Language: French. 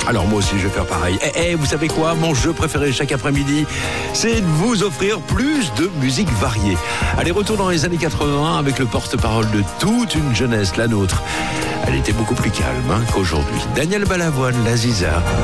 Alors moi aussi je vais faire pareil. Vous savez quoi? Mon jeu préféré chaque après-midi, c'est de vous offrir plus de musique variée. Allez, retour dans les années 80 avec le porte-parole de toute une jeunesse, la nôtre. Elle était beaucoup plus calme qu'aujourd'hui. Daniel Balavoine, la Ziza.